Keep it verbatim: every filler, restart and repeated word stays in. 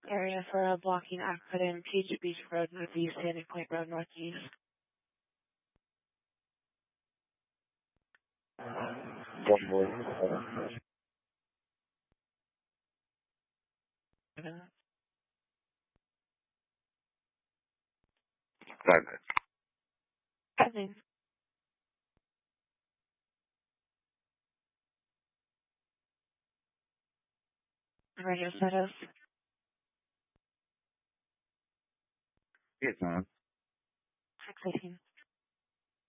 area for a blocking accident, Paget Beach Road Northeast, Sandy Point Road Northeast. One more. Five minutes. Five minutes. Radio status. Yes, ma'am. six eighteen.